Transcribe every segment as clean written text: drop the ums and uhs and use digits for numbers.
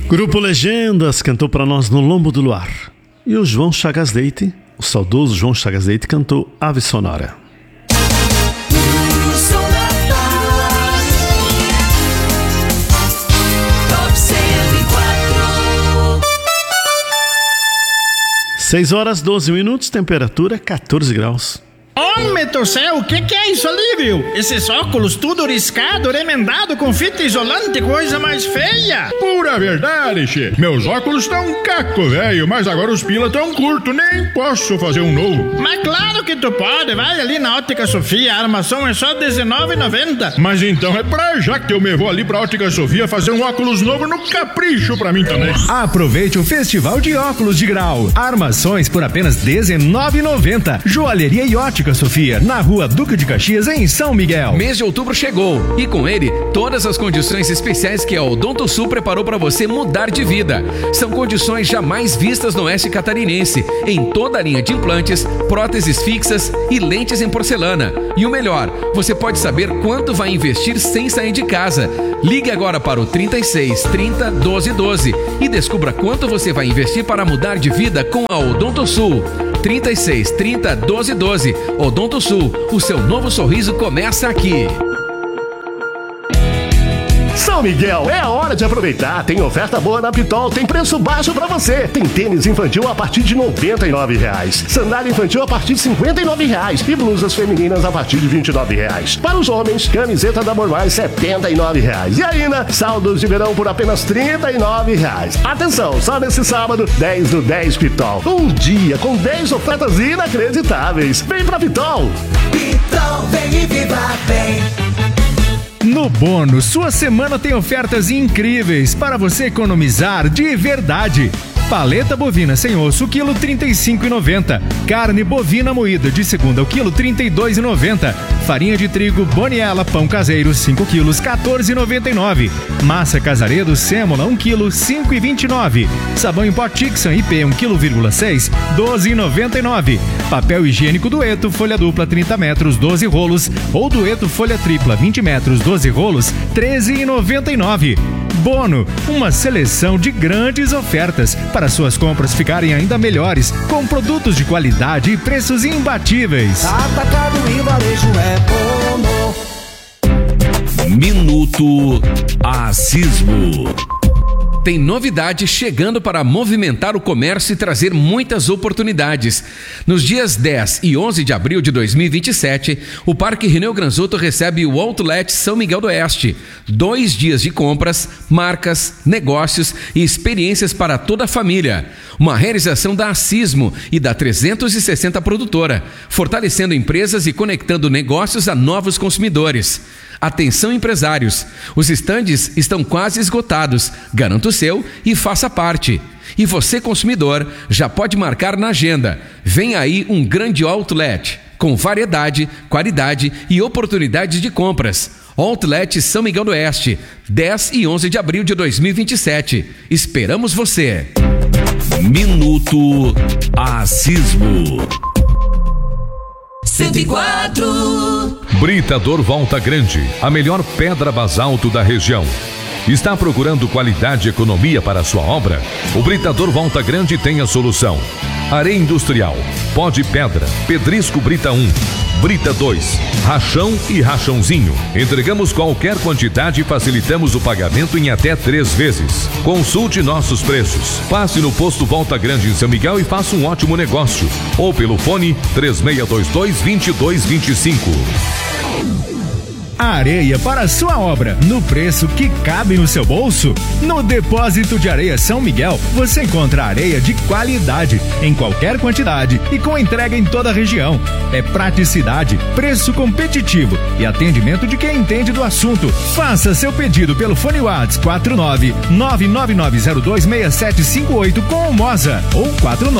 Grupo Legendas cantou para nós No Lombo do Luar. E o João Chagas Leite, o saudoso João Chagas Leite, cantou Ave Sonora. Seis horas, 12 minutos, temperatura 14 graus. Homem do céu, o que é isso ali, viu? Esses óculos tudo riscado, remendado com fita isolante, coisa mais feia. Pura verdade, che. Meus óculos estão um caco, velho, mas agora os pila tão curto, nem posso fazer um novo. Mas claro que tu pode, vai ali na Ótica Sofia, a armação é só R$19,90. Mas então é pra já que eu me vou ali pra Ótica Sofia fazer um óculos novo no capricho pra mim também. Aproveite o Festival de Óculos de Grau. Armações por apenas R$19,90. Joalheria e Ótica Sofia, na Rua Duque de Caxias, em São Miguel. Mês de outubro chegou e com ele todas as condições especiais que a Odontosul preparou para você mudar de vida. São condições jamais vistas no oeste catarinense, em toda a linha de implantes, próteses fixas e lentes em porcelana. E o melhor, você pode saber quanto vai investir sem sair de casa. Ligue agora para o 36 30 12 12 e descubra quanto você vai investir para mudar de vida com a Odontosul. 36 30 12 12. Odontosul, o seu novo sorriso começa aqui. São Miguel, é a hora de aproveitar. Tem oferta boa na Pitol, tem preço baixo pra você. Tem tênis infantil a partir de R$99, sandália infantil a partir de R$59 e blusas femininas a partir de R$29. Para os homens, camiseta da Mormais R$79. E ainda, saldos de verão por apenas R$39. Atenção, só nesse sábado, 10 do 10 Pitol. Um dia com 10 ofertas inacreditáveis. Vem pra Pitol. Pitol, vem e viva bem. No Bônus, sua semana tem ofertas incríveis para você economizar de verdade. Paleta bovina sem osso, quilo R$35,90. Carne bovina moída de segunda ao quilo R$32,90. Farinha de trigo Boniela pão caseiro 5 quilos R$14,99. Massa Casaredo sêmola 1 quilo R$5,29. Sabão em pó Tixan IP 1,6 kg R$12,99. Papel higiênico Dueto folha dupla 30 metros 12 rolos ou Dueto folha tripla 20 metros 12 rolos R$13,99. Bono, uma seleção de grandes ofertas para suas compras ficarem ainda melhores, com produtos de qualidade e preços imbatíveis. Atacado e varejo é Bono. Minuto Asismo. Tem novidade chegando para movimentar o comércio e trazer muitas oportunidades. Nos dias 10 e 11 de abril de 2027, o Parque Rineu Granzoto recebe o Outlet São Miguel do Oeste. 2 dias de compras, marcas, negócios e experiências para toda a família. Uma realização da Asismo e da 360 Produtora, fortalecendo empresas e conectando negócios a novos consumidores. Atenção empresários, os estandes estão quase esgotados, garanta o seu e faça parte. E você consumidor já pode marcar na agenda, vem aí um grande outlet, com variedade, qualidade e oportunidades de compras. Outlet São Miguel do Oeste, 10 e 11 de abril de 2027, esperamos você. Minuto Asismo. 104. Britador Volta Grande, a melhor pedra basalto da região. Está procurando qualidade e economia para a sua obra? O Britador Volta Grande tem a solução. Areia industrial, pó de pedra, pedrisco Brita 1, Brita 2, rachão e rachãozinho. Entregamos qualquer quantidade e facilitamos o pagamento em até 3 vezes. Consulte nossos preços. Passe no posto Volta Grande em São Miguel e faça um ótimo negócio. Ou pelo fone 3622-2225. Areia para a sua obra, no preço que cabe no seu bolso? No Depósito de Areia São Miguel, você encontra areia de qualidade, em qualquer quantidade e com entrega em toda a região. É praticidade, preço competitivo e atendimento de quem entende do assunto. Faça seu pedido pelo fone WhatsApp 49999026758 com o Moza ou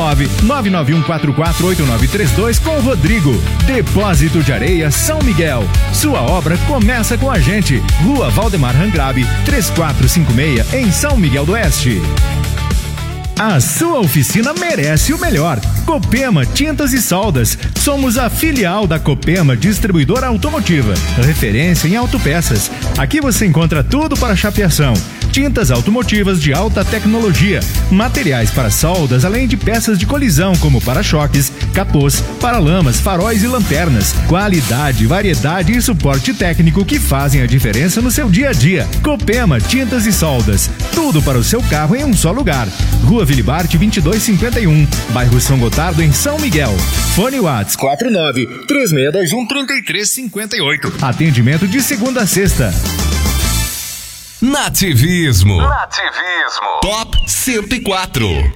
49991448932 com o Rodrigo. Depósito de Areia São Miguel. Sua obra começa com a gente. Rua Valdemar Rangrabe, 3456, em São Miguel do Oeste. A sua oficina merece o melhor. Copema Tintas e Soldas. Somos a filial da Copema Distribuidora Automotiva, referência em autopeças. Aqui você encontra tudo para chapeação: tintas automotivas de alta tecnologia, materiais para soldas, além de peças de colisão como para-choques, capôs, paralamas, faróis e lanternas. Qualidade, variedade e suporte técnico que fazem a diferença no seu dia a dia. Copema Tintas e Soldas, tudo para o seu carro em um só lugar. Rua Vilibarte 2251, bairro São Gotardo, em São Miguel. Fone Whats 49-3621-3358. Atendimento de segunda a sexta. Nativismo. Top 104.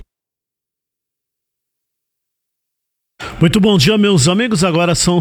Muito bom dia, meus amigos. Agora são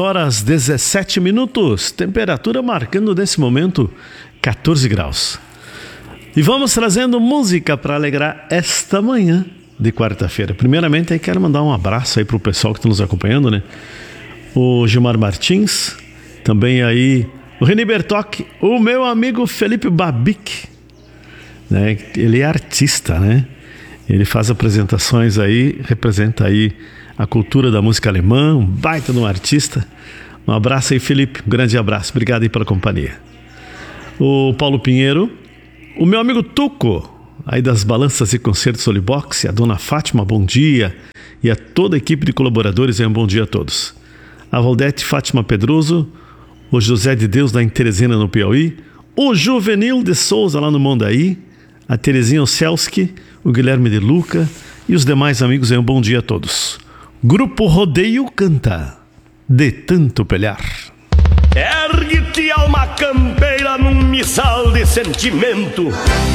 6h17. Temperatura marcando nesse momento 14 graus. E vamos trazendo música para alegrar esta manhã de quarta-feira. Primeiramente, aí quero mandar um abraço aí pro pessoal que está nos acompanhando, né? O Gilmar Martins, também aí o Reni Bertoc, o meu amigo Felipe Babic, né? Ele é artista, né? Ele faz apresentações aí, representa aí a cultura da música alemã, um baita de um artista. Um abraço aí, Felipe, um grande abraço, obrigado aí pela companhia. O Paulo Pinheiro, o meu amigo Tuco, aí das Balanças e Concertos Solibox, a dona Fátima, bom dia, e a toda a equipe de colaboradores, um bom dia a todos. A Valdete Fátima Pedroso, o José de Deus da Teresina no Piauí, o Juvenil de Souza lá no Mondaí, a Terezinha Ocelski, o Guilherme de Luca e os demais amigos, um bom dia a todos. Grupo Rodeio canta De Tanto Pelhar. Ergue-te, alma campeira, num missal de sentimento.